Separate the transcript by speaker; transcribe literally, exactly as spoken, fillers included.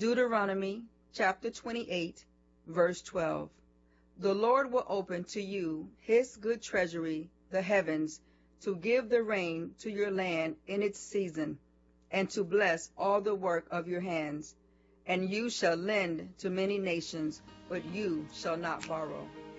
Speaker 1: Deuteronomy chapter twenty-eight, verse twelve. The Lord will open to you his good treasury, the heavens, to give the rain to your land in its season, and to bless all the work of your hands. And you shall lend to many nations, but you shall not borrow.